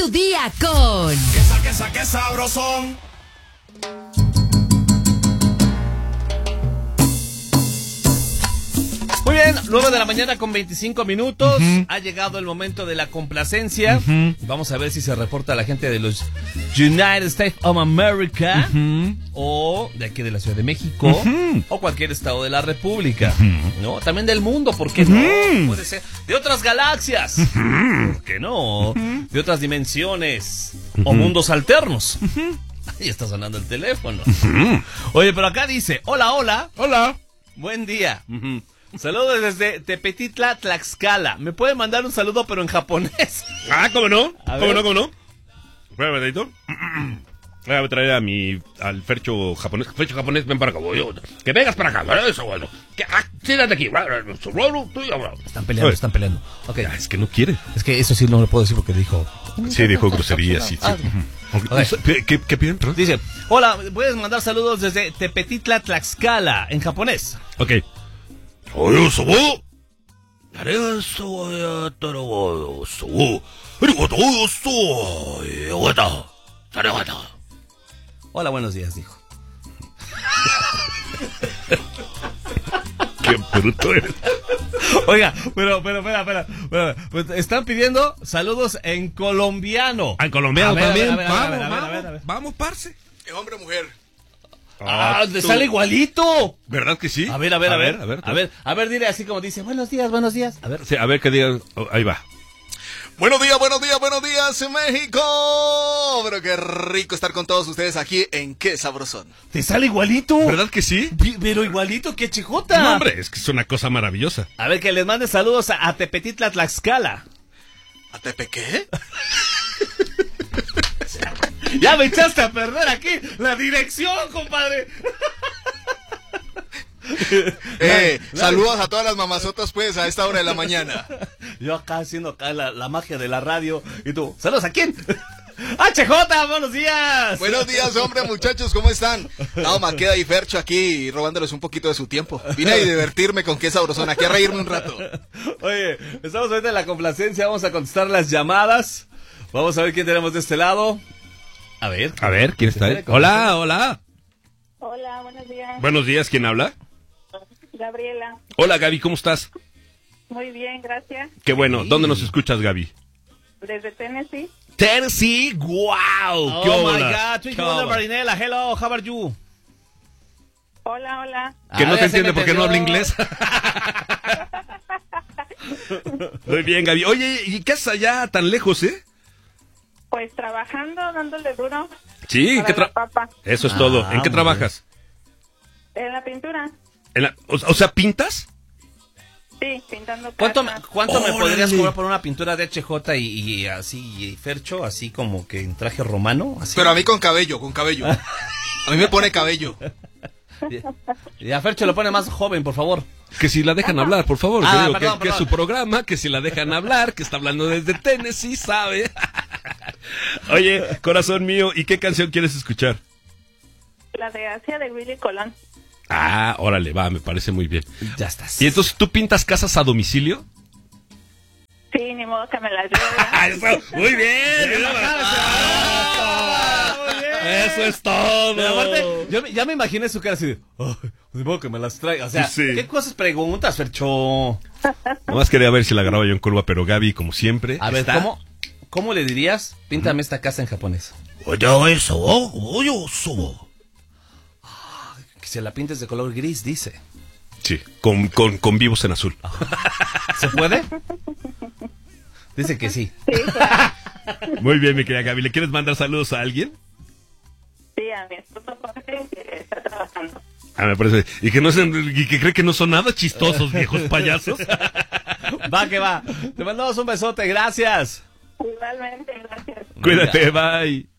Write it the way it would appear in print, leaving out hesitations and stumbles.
tu día con... ¡Qué sabrosón! Muy bien, 9 de la mañana con 25 minutos. Ha llegado el momento de la complacencia. Vamos a ver si se reporta la gente de los United States of America o de aquí de la Ciudad de México o cualquier estado de la República, ¿no? También del mundo, ¿por qué no? Puede ser de otras galaxias, ¿por qué no? De otras dimensiones o mundos alternos. Ahí está sonando el teléfono. Oye, pero acá dice, hola. Hola. Buen día. Saludos desde Tepetitla, Tlaxcala. ¿Me puede mandar un saludo pero en japonés? Ah, ¿cómo no? A ¿Cómo ver. no? ¿Cómo no? Espera, Betadito. Voy a traer al Fercho japonés. Fercho japonés, ven para acá. Que vengas para acá. Eso, bueno. Siéntate aquí. Están peleando. Ok. Ah, es que no quiere. Es que eso sí no lo puedo decir porque dijo... Sí, dijo groserías. Sí. Ok. ¿Qué piden? Perdón? Dice, hola, puedes mandar saludos desde Tepetitla, Tlaxcala, en japonés. Ok. Oye, sobo. Tarea sobo ya taro sobo. Arigato sobo. Yogata. Tarigata. Hola, buenos días, dijo. Qué bruto eres. Oiga, pero, espera. Pues están pidiendo saludos en colombiano. En colombiano A ver, también. a ver. Vamos, parce. Hombre o mujer. Te sale igualito. ¿Verdad que sí? A ver, dile así como dice, buenos días. A ver. Sí, a ver qué digan. Ahí va. Buenos días, México. Pero qué rico estar con todos ustedes aquí en Qué Sabrosón. Te sale igualito. ¿Verdad que sí? Pero igualito que Chijota. No, hombre, es que es una cosa maravillosa. A ver, que les mande saludos a Tepetitla, Tlaxcala. ¿A Tepe qué? Ya me echaste a perder aquí la dirección, compadre. Saludos a todas las mamazotas, pues, a esta hora de la mañana. Yo acá haciendo la magia de la radio. Y tú, ¿saludos a quién? HJ, buenos días. Buenos días, hombre, muchachos, ¿cómo están? No, Maqueda y Fercho aquí robándoles un poquito de su tiempo. Vine a divertirme con Qué Sabrosón, aquí a reírme un rato. Oye, estamos ahorita en la complacencia, vamos a contestar las llamadas. Vamos a ver quién tenemos de este lado. A ver, ¿quién está ahí? Hola. Hola, buenos días. Buenos días, ¿quién habla? Gabriela. Hola, Gaby, ¿cómo estás? Muy bien, gracias. Qué bueno. ¿Dónde nos escuchas, Gaby? Desde Tennessee. Tennessee, wow. Oh my God, Twitch Wonder Marinela, hello, how are you? Hola. Que no Ah, te ya se entiende me porque no habla perdió. inglés. Muy bien, Gaby. Oye, ¿y qué haces allá tan lejos, Pues trabajando, dándole duro. Sí, para la papa. Eso es todo. ¿En qué muy trabajas? En la pintura. O sea, ¿pintas? Sí, pintando ¿Cuánto casas. me Órale. podrías cobrar por una pintura de HJ y así, y Fercho, así como que en traje romano? Así. Pero a mí con cabello. A mí me pone cabello. Y a Fercho lo pone más joven, por favor. Que si la dejan hablar, por favor. Que digo, perdón. que es su programa, que si la dejan hablar, que está hablando desde Tennessee, ¿sabe? Oye, corazón mío, ¿y qué canción quieres escuchar? La de Asia de Willy Colón. Ah, órale, va, me parece muy bien. Ya estás. ¿Y entonces tú pintas casas a domicilio? Sí, ni modo que me la lleve. Eso, muy bien. Eso es todo. Pero aparte, ya me imaginé su cara así de, "Ay, de modo que me las traiga". O sea, Sí. ¿qué cosas preguntas, Fercho? Nomás quería ver si la grababa yo en curva, pero Gaby, como siempre. A ver, está. ¿cómo le dirías? Píntame esta casa en japonés. Que se la pintes de color gris, dice. Sí, con vivos en azul. ¿Se puede? Dice que sí. Muy bien, mi querida Gaby. ¿Le quieres mandar saludos a alguien? Sí, a mi esposo Jorge, que está trabajando. Ah, me parece. Y que cree que no son nada chistosos, viejos payasos. Va que va. Te mandamos un besote, gracias. Igualmente, gracias. Cuídate, bye.